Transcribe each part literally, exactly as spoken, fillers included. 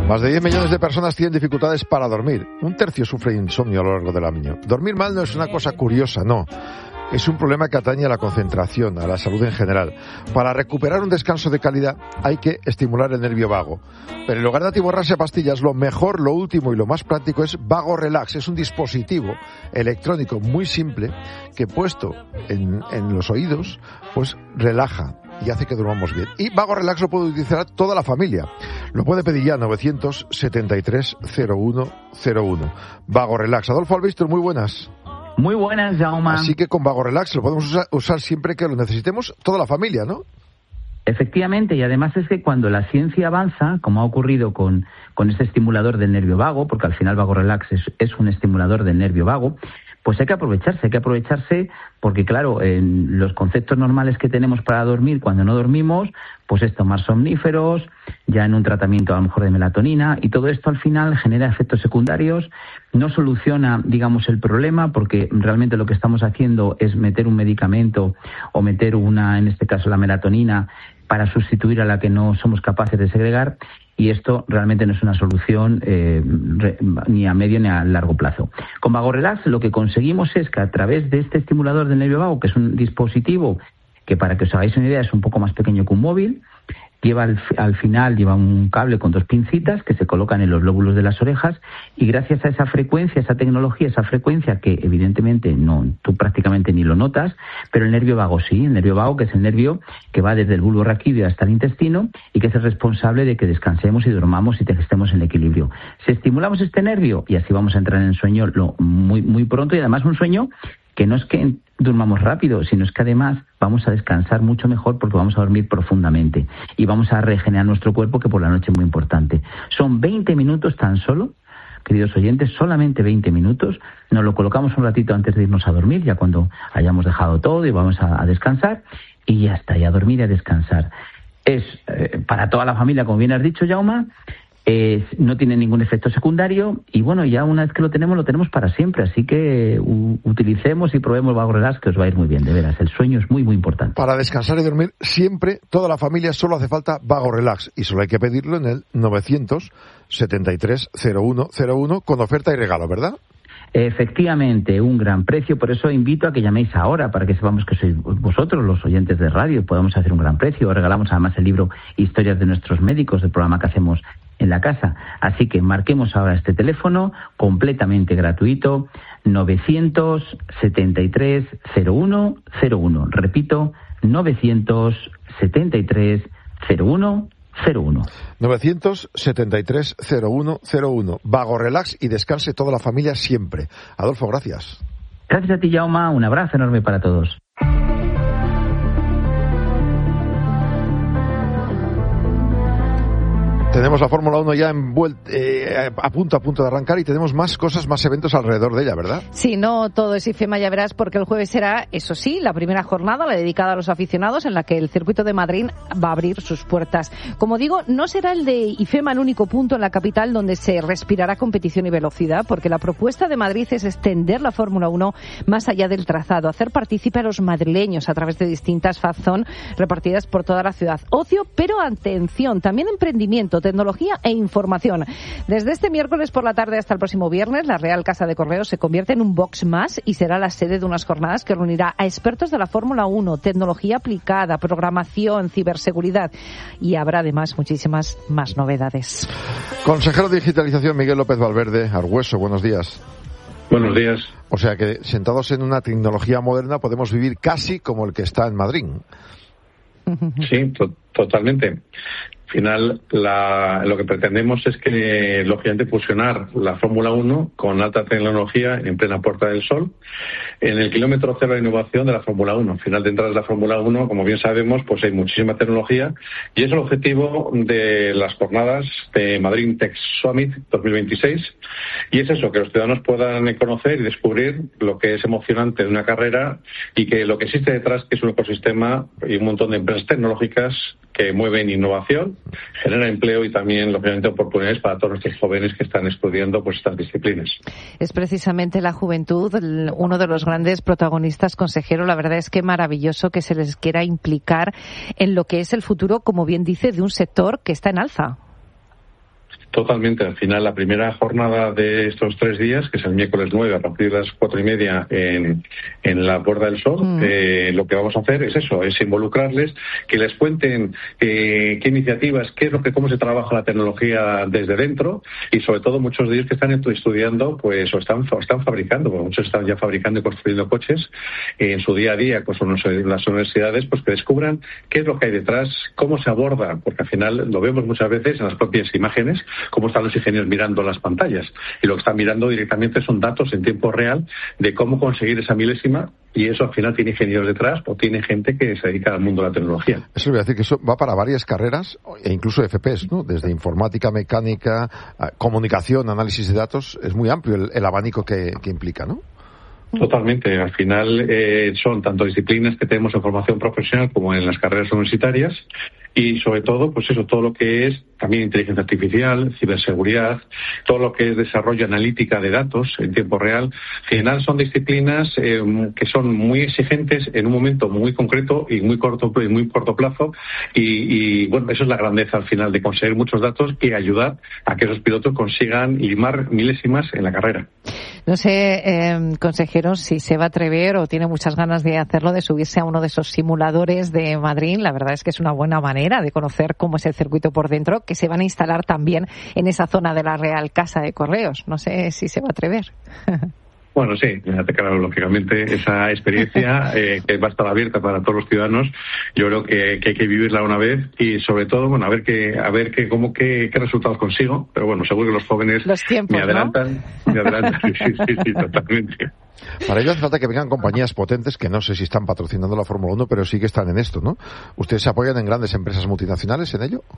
Más de diez millones de personas tienen dificultades para dormir. Un tercio sufre insomnio a lo largo del año. Dormir mal no es una cosa curiosa, no. Es un problema que atañe a la concentración, a la salud en general. Para recuperar un descanso de calidad hay que estimular el nervio vago. Pero en lugar de atiborrarse a pastillas, lo mejor, lo último y lo más práctico es Vago Relax. Es un dispositivo electrónico muy simple que puesto en, en los oídos, pues relaja y hace que durmamos bien. Y Vago Relax lo puede utilizar toda la familia. Lo puede pedir ya novecientos setenta y tres cero uno cero uno. Vago Relax. Adolfo Albistor, muy buenas. Muy buenas, Jaume. Así que con Vago Relax lo podemos usar, usar siempre que lo necesitemos, toda la familia, ¿no? Efectivamente, y además es que cuando la ciencia avanza, como ha ocurrido con, con este estimulador del nervio vago, porque al final Vago Relax es, es un estimulador del nervio vago, pues hay que aprovecharse, hay que aprovecharse porque, claro, en los conceptos normales que tenemos para dormir cuando no dormimos, pues es tomar somníferos, ya en un tratamiento a lo mejor de melatonina, y todo esto al final genera efectos secundarios, no soluciona, digamos, el problema, porque realmente lo que estamos haciendo es meter un medicamento o meter una, en este caso la melatonina, para sustituir a la que no somos capaces de segregar, y esto realmente no es una solución eh, re, ni a medio ni a largo plazo. Con Vago Relax lo que conseguimos es que a través de este estimulador del nervio vago, que es un dispositivo que, para que os hagáis una idea, es un poco más pequeño que un móvil, lleva al, al final lleva un cable con dos pincitas que se colocan en los lóbulos de las orejas, y gracias a esa frecuencia, esa tecnología, esa frecuencia que evidentemente no, tú prácticamente ni lo notas, pero el nervio vago sí, el nervio vago, que es el nervio que va desde el bulbo raquídeo hasta el intestino y que es el responsable de que descansemos y dormamos y estemos en equilibrio. Si estimulamos este nervio, y así vamos a entrar en el sueño lo, muy, muy pronto, y además un sueño que no es que durmamos rápido, sino es que además vamos a descansar mucho mejor porque vamos a dormir profundamente y vamos a regenerar nuestro cuerpo, que por la noche es muy importante. Son veinte minutos tan solo, queridos oyentes, solamente veinte minutos. Nos lo colocamos un ratito antes de irnos a dormir, ya cuando hayamos dejado todo y vamos a, a descansar, y ya está, y a dormir y a descansar. Es eh, para toda la familia, como bien has dicho, Jaume. Eh, no tiene ningún efecto secundario, y bueno, ya una vez que lo tenemos, lo tenemos para siempre, así que u- utilicemos y probemos Vago Relax, que os va a ir muy bien, de veras. El sueño es muy, muy importante. Para descansar y dormir siempre, toda la familia, solo hace falta Vago Relax, y solo hay que pedirlo en el novecientos setenta y tres cero uno cero uno con oferta y regalo, ¿verdad? Efectivamente, un gran precio, por eso invito a que llaméis ahora, para que sepamos que sois vosotros los oyentes de radio y podamos hacer un gran precio. Regalamos además el libro Historias de nuestros médicos, el programa que hacemos en la casa. Así que marquemos ahora este teléfono, completamente gratuito, novecientos setenta y tres cero uno cero uno. Repito, novecientos setenta y tres cero uno cero uno. novecientos setenta y tres cero uno cero uno. Vago Relax, y descanse toda la familia siempre. Adolfo, gracias. Gracias a ti, Jaume. Un abrazo enorme para todos. Tenemos la Fórmula uno ya en vuelta, eh, a punto a punto de arrancar, y tenemos más cosas, más eventos alrededor de ella, ¿verdad? Sí, no todo es IFEMA, ya verás, porque el jueves será, eso sí, la primera jornada, la dedicada a los aficionados, en la que el circuito de Madrid va a abrir sus puertas. Como digo, no será el de IFEMA el único punto en la capital donde se respirará competición y velocidad, porque la propuesta de Madrid es extender la Fórmula uno más allá del trazado, hacer partícipe a los madrileños a través de distintas Fast Zone repartidas por toda la ciudad. Ocio, pero atención, también emprendimiento, tecnología e información. Desde este miércoles por la tarde hasta el próximo viernes, la Real Casa de Correos se convierte en un box más y será la sede de unas jornadas que reunirá a expertos de la Fórmula uno, tecnología aplicada, programación, ciberseguridad, y habrá además muchísimas más novedades. Consejero de Digitalización Miguel López Valverde, Argüeso, buenos días. Buenos días. O sea que sentados en una tecnología moderna podemos vivir casi como el que está en Madrid. Sí, to- totalmente. Al final, la, lo que pretendemos es que, lógicamente, fusionar la Fórmula uno con alta tecnología en plena Puerta del Sol, en el kilómetro cero de innovación de la Fórmula uno. Al final, dentro de la Fórmula uno, como bien sabemos, pues hay muchísima tecnología, y es el objetivo de las jornadas de Madrid Tech Summit dos mil veintiséis. Y es eso, que los ciudadanos puedan conocer y descubrir lo que es emocionante de una carrera, y que lo que existe detrás, que es un ecosistema y un montón de empresas tecnológicas que mueven innovación, genera empleo y también, lógicamente, oportunidades para todos nuestros jóvenes que están estudiando pues estas disciplinas. Es precisamente la juventud uno de los grandes protagonistas, consejero. La verdad es que maravilloso que se les quiera implicar en lo que es el futuro, como bien dice, de un sector que está en alza. Totalmente. Al final, la primera jornada de estos tres días, que es el miércoles nueve, a partir de las cuatro y media en, en la Puerta del Sol, mm. eh, lo que vamos a hacer es eso, es involucrarles, que les cuenten eh, qué iniciativas, qué es lo que, cómo se trabaja la tecnología desde dentro, y sobre todo muchos de ellos que están estudiando, pues, o están, o están fabricando, porque muchos están ya fabricando y construyendo coches eh, en su día a día, pues en las universidades, pues que descubran qué es lo que hay detrás, cómo se aborda, porque al final lo vemos muchas veces en las propias imágenes, cómo están los ingenieros mirando las pantallas, y lo que están mirando directamente son datos en tiempo real de cómo conseguir esa milésima, y eso al final tiene ingenieros detrás o tiene gente que se dedica al mundo de la tecnología. Eso voy a decir que eso va para varias carreras e incluso F Pes, ¿no? Desde informática, mecánica, comunicación, análisis de datos, es muy amplio el, el abanico que, que implica, ¿no? Totalmente. Al final eh, son tanto disciplinas que tenemos en formación profesional como en las carreras universitarias, y sobre todo, pues eso, todo lo que es también inteligencia artificial, ciberseguridad, todo lo que es desarrollo analítica de datos en tiempo real. Al final son disciplinas eh, que son muy exigentes en un momento muy concreto y muy corto y muy corto plazo, y, y bueno, eso es la grandeza al final, de conseguir muchos datos y ayudar a que esos pilotos consigan limar milésimas en la carrera. No sé, eh, consejero, si se va a atrever o tiene muchas ganas de hacerlo, de subirse a uno de esos simuladores de Madrid. La verdad es que es una buena manera de conocer cómo es el circuito por dentro, que se van a instalar también en esa zona de la Real Casa de Correos. No sé si se va a atrever. Bueno, sí, claro, lógicamente esa experiencia eh, que va a estar abierta para todos los ciudadanos, yo creo que, que hay que vivirla una vez, y sobre todo, bueno, a ver qué, a ver qué, cómo qué, qué resultados consigo, pero bueno, seguro que los jóvenes los tiempos, me adelantan, ¿no? me adelantan, sí, sí, sí, sí, totalmente. Para ello hace falta que vengan compañías potentes que no sé si están patrocinando la Fórmula uno, pero sí que están en esto, ¿no? ¿Ustedes se apoyan en grandes empresas multinacionales en ello?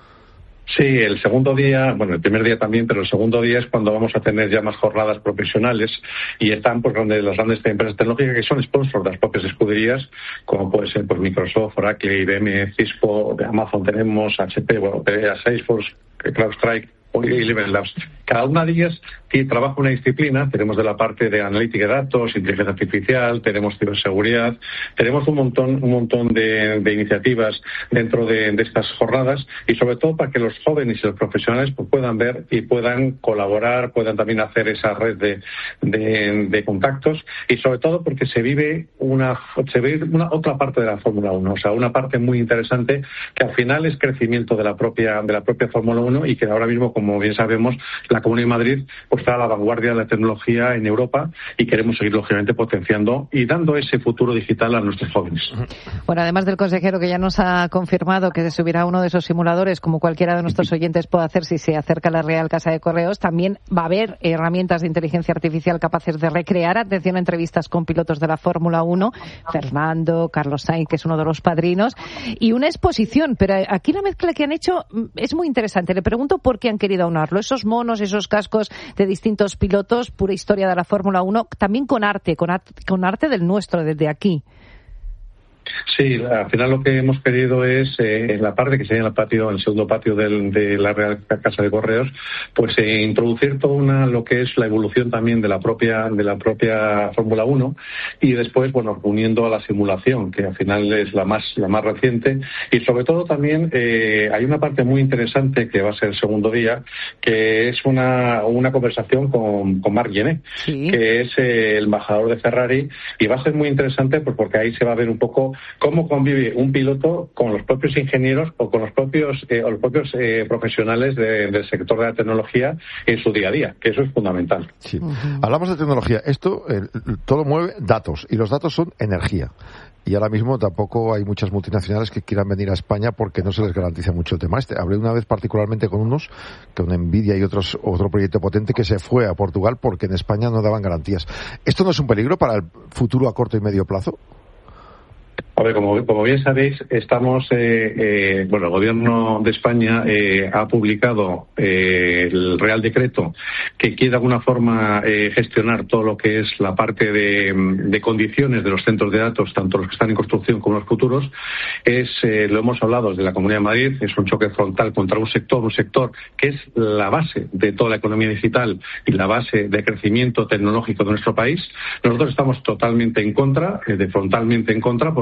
Sí, el segundo día, bueno, el primer día también, pero el segundo día es cuando vamos a tener ya más jornadas profesionales, y están pues grandes, las grandes empresas tecnológicas que son sponsors de las propias escuderías, como puede ser pues Microsoft, Oracle, I B M, Cisco, de Amazon tenemos, H P, bueno, Salesforce, CrowdStrike o Eleven Labs. Cada una de ellas trabaja una disciplina. Tenemos de la parte de analítica de datos, inteligencia artificial, tenemos ciberseguridad, tenemos un montón un montón de, de iniciativas dentro de, de estas jornadas, y sobre todo para que los jóvenes y los profesionales pues, puedan ver y puedan colaborar, puedan también hacer esa red de, de, de contactos, y sobre todo porque se vive una se vive una otra parte de la Fórmula uno, o sea, una parte muy interesante que al final es crecimiento de la propia de la propia Fórmula uno, y que ahora mismo, como bien sabemos, la Comunidad de Madrid pues está a la vanguardia de la tecnología en Europa, y queremos seguir lógicamente potenciando y dando ese futuro digital a nuestros jóvenes. Bueno, además del consejero que ya nos ha confirmado que se subirá a uno de esos simuladores, como cualquiera de nuestros oyentes puede hacer si se acerca a la Real Casa de Correos, también va a haber herramientas de inteligencia artificial capaces de recrear, atención a entrevistas con pilotos de la Fórmula uno, Fernando, Carlos Sainz, que es uno de los padrinos, y una exposición, pero aquí la mezcla que han hecho es muy interesante. Le pregunto por qué han querido aunarlo, esos monos, esos cascos de distintos pilotos, pura historia de la Fórmula uno, también con arte, con arte, con arte del nuestro, desde aquí. Sí, al final lo que hemos querido es, eh, en la parte que sería en el patio, en el segundo patio del, de la Real Casa de Correos, pues eh, introducir toda una, lo que es la evolución también de la propia, de la propia Fórmula uno, y después, bueno, uniendo a la simulación, que al final es la más, la más reciente, y sobre todo también eh, hay una parte muy interesante que va a ser el segundo día, que es una, una conversación con, con Marc Gené, sí. que es eh, el embajador de Ferrari, y va a ser muy interesante pues porque ahí se va a ver un poco cómo convive un piloto con los propios ingenieros o con los propios eh, o los propios eh, profesionales de, del sector de la tecnología en su día a día, que eso es fundamental. Sí. Uh-huh. Hablamos de tecnología. Esto eh, todo mueve datos, y los datos son energía. Y ahora mismo tampoco hay muchas multinacionales que quieran venir a España porque no se les garantiza mucho el tema este. Hablé una vez particularmente con unos, con Nvidia y otros otro proyecto potente que se fue a Portugal porque en España no daban garantías. ¿Esto no es un peligro para el futuro a corto y medio plazo? A ver, como, como bien sabéis, estamos, eh, eh, bueno, el Gobierno de España eh, ha publicado eh, el Real Decreto que quiere de alguna forma eh, gestionar todo lo que es la parte de, de condiciones de los centros de datos, tanto los que están en construcción como los futuros. Es, eh, lo hemos hablado desde la Comunidad de Madrid, es un choque frontal contra un sector, un sector que es la base de toda la economía digital y la base de crecimiento tecnológico de nuestro país. Nosotros estamos totalmente en contra, eh, de frontalmente en contra, porque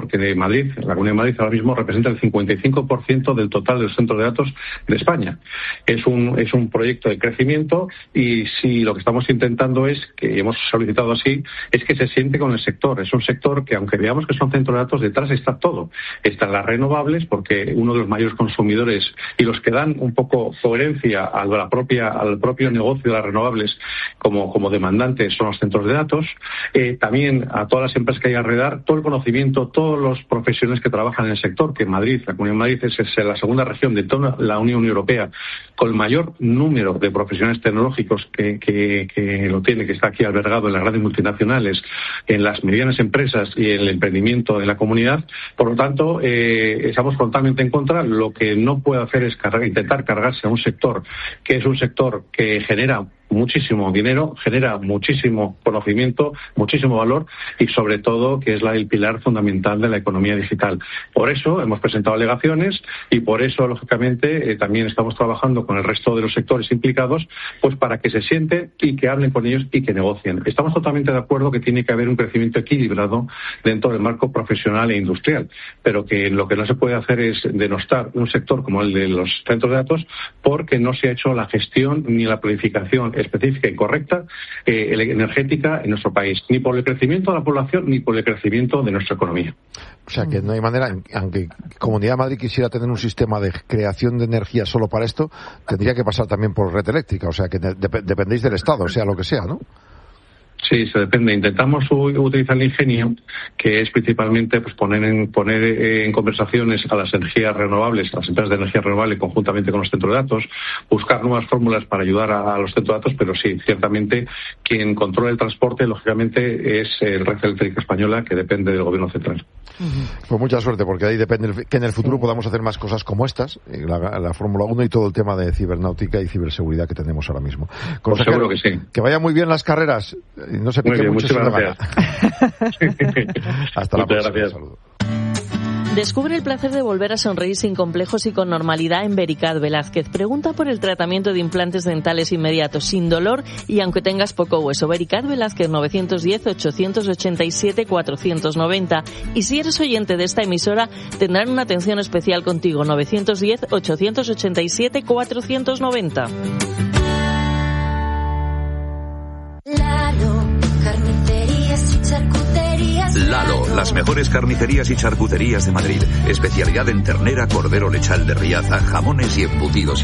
porque Madrid, la Comunidad de Madrid ahora mismo representa el cincuenta y cinco por ciento del total de los centros de datos de España. Es un, es un proyecto de crecimiento y si lo que estamos intentando es, que hemos solicitado así, es que se siente con el sector. Es un sector que, aunque veamos que son centros de datos, detrás está todo. Están las renovables, porque uno de los mayores consumidores y los que dan un poco coherencia a la propia, al propio negocio de las renovables como, como demandantes son los centros de datos. Eh, también a todas las empresas que hay alrededor, todo el conocimiento, todos los profesionales que trabajan en el sector, que en Madrid, la Comunidad de Madrid es, es la segunda región de toda la Unión Europea con el mayor número de profesionales tecnológicos que, que, que lo tiene, que está aquí albergado en las grandes multinacionales, en las medianas empresas y en el emprendimiento de la comunidad. Por lo tanto, eh, estamos frontalmente en contra. Lo que no puede hacer es cargar, intentar cargarse a un sector que es un sector que genera muchísimo dinero, genera muchísimo conocimiento, muchísimo valor y sobre todo que es la, el pilar fundamental de la economía digital. Por eso hemos presentado alegaciones y por eso, lógicamente, eh, también estamos trabajando con el resto de los sectores implicados, pues para que se sienten y que hablen con ellos y que negocien. Estamos totalmente de acuerdo que tiene que haber un crecimiento equilibrado dentro del marco profesional e industrial, pero que lo que no se puede hacer es denostar un sector como el de los centros de datos porque no se ha hecho la gestión ni la planificación específica y correcta eh, energética en nuestro país, ni por el crecimiento de la población ni por el crecimiento de nuestra economía. O sea que no hay manera, aunque Comunidad de Madrid quisiera tener un sistema de creación de energía solo para esto, tendría que pasar también por red eléctrica, o sea que de- dependéis del Estado, sea lo que sea, ¿no? Sí, se depende. Intentamos utilizar el ingenio, que es principalmente pues poner en poner en conversaciones a las energías renovables, a las empresas de energía renovable conjuntamente con los centros de datos, buscar nuevas fórmulas para ayudar a, a los centros de datos, pero sí, ciertamente quien controla el transporte, lógicamente, es el Red Eléctrica Española, que depende del Gobierno central. Pues mucha suerte, porque ahí depende que en el futuro podamos hacer más cosas como estas, la, la Fórmula uno y todo el tema de cibernáutica y ciberseguridad que tenemos ahora mismo. Pues seguro que sí. Que vaya muy bien las carreras. No se pique mucho. Muchas gracias. Hasta la Muchas próxima. Gracias. Saludos. Descubre el placer de volver a sonreír sin complejos y con normalidad en Vericat Velázquez. Pregunta por el tratamiento de implantes dentales inmediatos, sin dolor y aunque tengas poco hueso. Vericat Velázquez nueve uno cero, ocho ocho siete, cuatro nueve cero. Y si eres oyente de esta emisora, tendrán una atención especial contigo. nueve uno cero, ocho ocho siete, cuatro nueve cero. Lalo, las mejores carnicerías y charcuterías de Madrid. Especialidad en ternera, cordero lechal de Riaza, jamones y embutidos